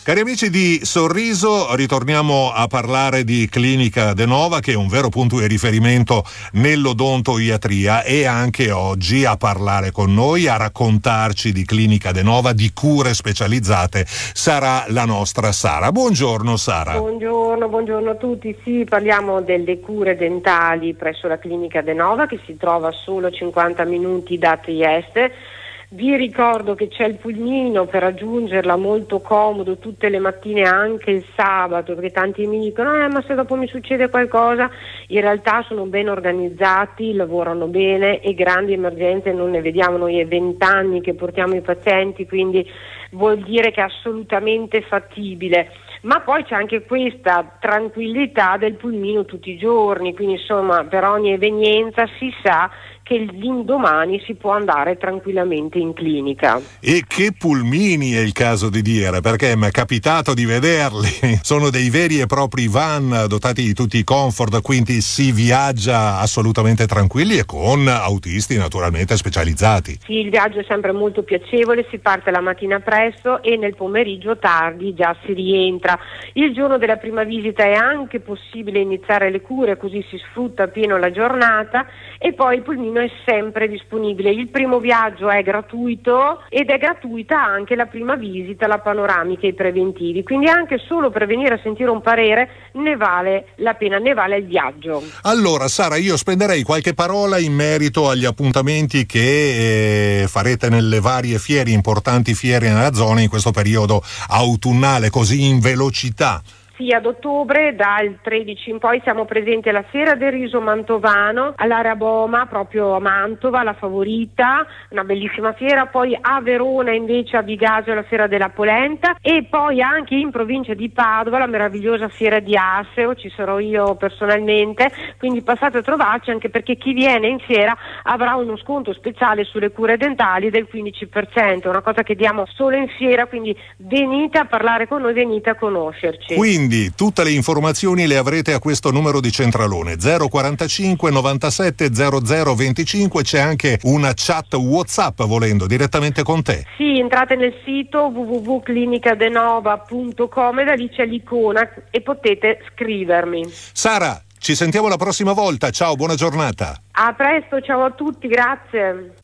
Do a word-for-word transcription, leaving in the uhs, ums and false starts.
Cari amici di Sorriso, ritorniamo a parlare di Clinica De Nova, che è un vero punto di riferimento nell'odontoiatria, e anche oggi a parlare con noi, a raccontarci di Clinica De Nova, di cure specializzate, sarà la nostra Sara. Buongiorno Sara. Buongiorno, buongiorno a tutti. Sì, parliamo delle cure dentali presso la Clinica De Nova, che si trova a solo cinquanta minuti da Trieste. Vi ricordo che c'è il pulmino per raggiungerla, molto comodo tutte le mattine, anche il sabato, perché tanti mi dicono eh, ma se dopo mi succede qualcosa. In realtà sono ben organizzati, lavorano bene e grandi emergenze non ne vediamo. Noi è vent'anni che portiamo i pazienti, quindi vuol dire che è assolutamente fattibile. Ma poi c'è anche questa tranquillità del pulmino tutti i giorni, quindi insomma per ogni evenienza si sa che l'indomani si può andare tranquillamente in clinica. E che pulmini è il caso di dire, perché mi è capitato di vederli, sono dei veri e propri van dotati di tutti i comfort, quindi si viaggia assolutamente tranquilli e con autisti naturalmente specializzati. Sì, il viaggio è sempre molto piacevole, si parte la mattina presto e nel pomeriggio tardi già si rientra. Il giorno della prima visita è anche possibile iniziare le cure, così si sfrutta pieno la giornata, e poi il pulmino è sempre disponibile. Il primo viaggio è gratuito ed è gratuita anche la prima visita, la panoramica e i preventivi, quindi anche solo per venire a sentire un parere ne vale la pena, ne vale il viaggio. Allora Sara, io spenderei qualche parola in merito agli appuntamenti che eh, farete nelle varie fiere, importanti fiere nella zona in questo periodo autunnale, così in velocità. Sì, ad ottobre dal tredici in poi siamo presenti alla Fiera del Riso Mantovano, all'area Boma, proprio a Mantova, la Favorita, una bellissima fiera, poi a Verona invece a Bigasio la Fiera della Polenta, e poi anche in provincia di Padova la meravigliosa Fiera di Asseo, ci sarò io personalmente, quindi passate a trovarci, anche perché chi viene in fiera avrà uno sconto speciale sulle cure dentali del quindici per cento, una cosa che diamo solo in fiera, quindi venite a parlare con noi, venite a conoscerci. Quindi tutte le informazioni le avrete a questo numero di centralone zero quarantacinque novantasette zero zero venticinque. C'è anche una chat WhatsApp volendo direttamente con te. Sì, entrate nel sito w w w punto clinica denova punto com e da lì c'è l'icona e potete scrivermi. Sara, ci sentiamo la prossima volta, ciao, buona giornata. A presto, ciao a tutti, grazie.